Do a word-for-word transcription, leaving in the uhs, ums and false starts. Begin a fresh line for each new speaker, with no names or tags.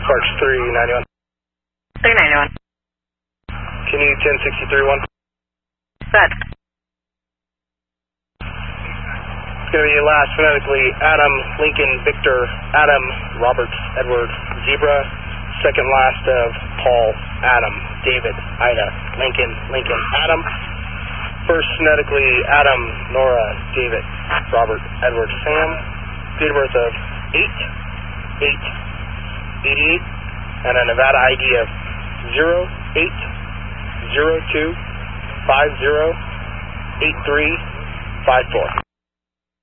Sparks three ninety-one.
three ninety-one.
Can you ten sixty-three one?
Set.
It's going to be last phonetically Adam, Lincoln, Victor, Adam, Robert, Edward, Zebra. Second last of Paul, Adam, David, Ida, Lincoln, Lincoln, Adam. First phonetically Adam, Nora, David, Robert, Edward, Sam. Date of birth of eight eight eighty-eight. And a Nevada I D of zero eight zero two five zero eight three five four.